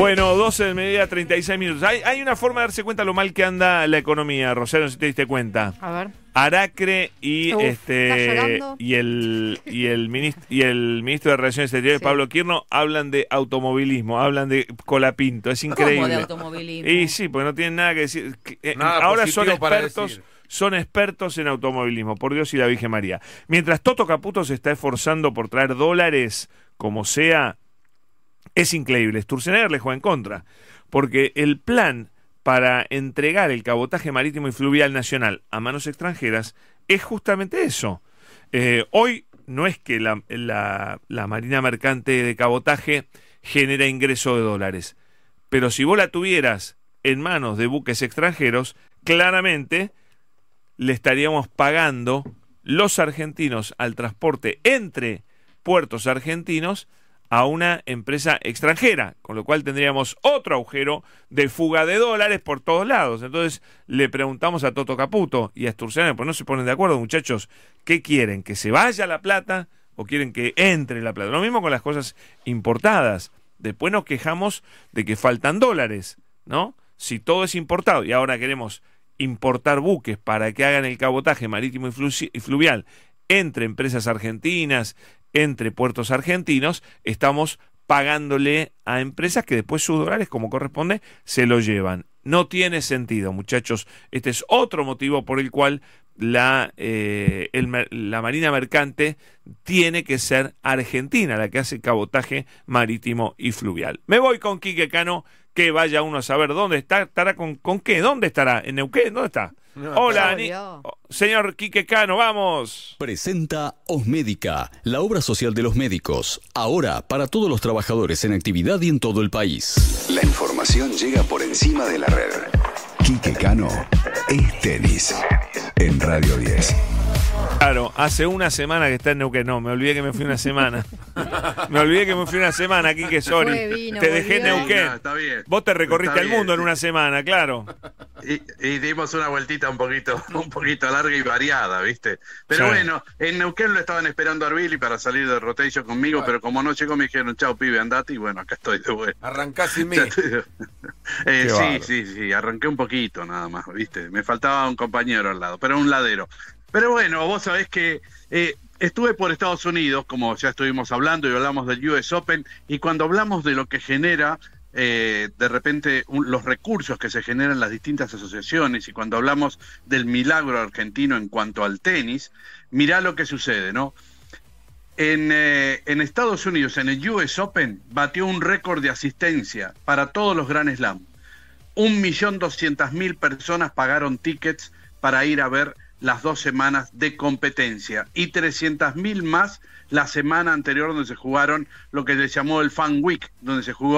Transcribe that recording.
Bueno, 12 del mediodía, 36 minutos. Hay una forma de darse cuenta lo mal que anda la economía, Rosario, no sé si te diste cuenta. A ver. Aracre y ¿está llorando? y el ministro de Relaciones Exteriores, Sí. Pablo Quirno, hablan de automovilismo, hablan de colapinto, es increíble. ¿Cómo de automovilismo? Y sí, porque no tienen nada que decir. Nada Ahora son positivo para expertos. decir. Son expertos en automovilismo, por Dios y la Virgen María. Mientras Toto Caputo se está esforzando por traer dólares, como sea, es increíble. Sturzenegger le juega en contra, porque el plan para entregar el cabotaje marítimo y fluvial nacional a manos extranjeras es justamente eso. Hoy no es que la Marina Mercante de cabotaje genera ingreso de dólares, pero si vos la tuvieras en manos de buques extranjeros, claramente le estaríamos pagando los argentinos al transporte entre puertos argentinos a una empresa extranjera, con lo cual tendríamos otro agujero de fuga de dólares por todos lados. Entonces le preguntamos a Toto Caputo y a Sturzenegger, pues no se ponen de acuerdo, muchachos, ¿qué quieren? ¿Que se vaya la plata o quieren que entre la plata? Lo mismo con las cosas importadas. Después nos quejamos de que faltan dólares, ¿no? Si todo es importado y ahora queremos importar buques para que hagan el cabotaje marítimo y fluvial entre empresas argentinas, entre puertos argentinos, estamos pagándole a empresas que después sus dólares, como corresponde, se lo llevan. No tiene sentido, muchachos. Este es otro motivo por el cual la Marina Mercante tiene que ser argentina, la que hace cabotaje marítimo y fluvial. Me voy con Quique Cano, que vaya uno a saber dónde está. ¿Estará con qué? ¿Dónde estará? ¿En Neuquén? ¿Dónde está? No, Hola, volvió. señor Quique Cano, vamos. Presenta Osmédica, la obra social de los médicos. Ahora para todos los trabajadores en actividad y en todo el país. La información llega por encima de la red. Quique Cano es tenis en Radio 10. Claro, hace una semana que está en Neuquén. No, me olvidé que me fui una semana. Quique, sorry. Fue, vino, te dejé en volvió. Neuquén. No, está bien. Vos te recorriste Está el bien, mundo en sí. una semana, claro. Y dimos una vueltita un poquito larga y variada, ¿viste? Pero Sí. bueno, en Neuquén lo estaban esperando a Arbili para salir de rotation conmigo, pero como no llegó me dijeron, chao pibe, andate, y bueno, acá estoy de vuelta. Arrancás sin mí. bárbaro. Sí, arranqué un poquito nada más, ¿viste? Me faltaba un compañero al lado, pero un ladero. Pero bueno, vos sabés que estuve por Estados Unidos, como ya estuvimos hablando, y hablamos del US Open, y cuando hablamos de lo que genera de repente los recursos que se generan en las distintas asociaciones, y cuando hablamos del milagro argentino en cuanto al tenis, mirá lo que sucede, ¿no? En Estados Unidos, en el US Open, batió un récord de asistencia para todos los Grand Slam. 1.200.000 personas pagaron tickets para ir a ver las 2 semanas de competencia, y 300.000 más la semana anterior, donde se jugaron lo que se llamó el Fan Week, donde se jugó